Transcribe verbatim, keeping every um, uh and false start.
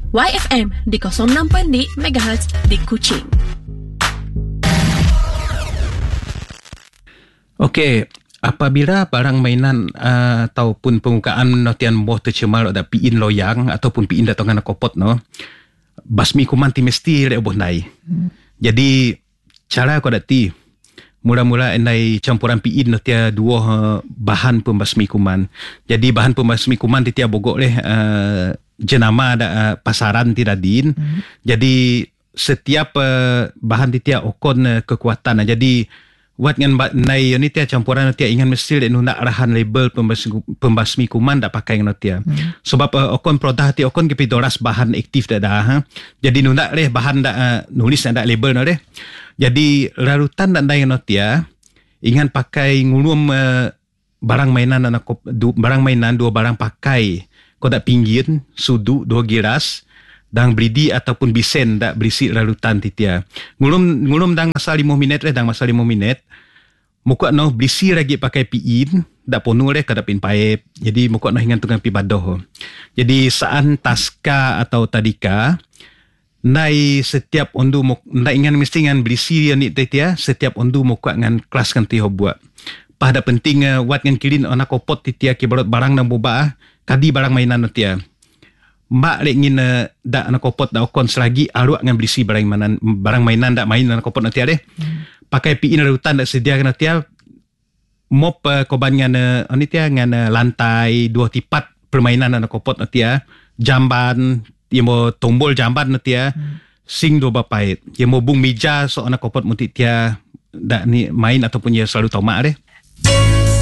Y F M di kosong enam koma enam megahertz di Kuching. Okey, apabila barang mainan uh, ataupun pembukaan notian boh tercemar ada piin loyang ataupun piin datangan kopot no, basmi kuman ti mesti le boh nai. Hmm. Jadi cara ko dati mula-mula endai campuran piin notia dua uh, bahan pembasmi kuman. Jadi bahan pembasmi kuman ti tia bogok leh uh, jenama ada uh, pasaran ti dadin. Hmm. Jadi setiap uh, bahan ti tia okon uh, kekuatan. Jadi wat ngan nai ni tia campuran tia ingan mesti le nunda arahan label pembasmi, pembasmi kuman dak pakai ngono tia. Hmm. Sebab uh, okon produk ti okon kepi doras bahan aktif dak dah. Ha? Jadi nunda leh bahan dak uh, nulis dak label no leh. Jadi larutan dak nai ngono tia ingan pakai ngulum uh, barang mainan anak du, barang mainan dua barang pakai ko dak pinggir sudu dua giras dang bridi ataupun bisen dak berisi larutan titia. Ngulum ngulum dang masa lima minit leh dang masa lima minit. Muka no berisi lagi pakai piin dak ponu leh kada pin paip. Jadi muka no hingan tungang pi badoh. Jadi saan taska atau tadika nai setiap ondu muk ndak ingan mesti ngan berisi ni titia setiap ondu muka ngan kelas kan ti buat. Pada penting uh, wat ngan kilin anak kopot titia ki barang nang boba kadi barang mainan tia. Mbak lek ngin uh, dak anak kopot dak okon selagi aluak ngan berisi barang mainan barang mainan dak main anak kopot nanti deh. Hmm. Pakai piin larutan dak sedia kan tia mop uh, koban ngan uh, ani tia ngan uh, lantai dua tipat permainan anak kopot nanti ya. Jamban yemo tombol jamban nanti ya. Hmm. Sing do bapait. Yemo bung meja so anak kopot muti tia dak ni main ataupun ya selalu tomak deh.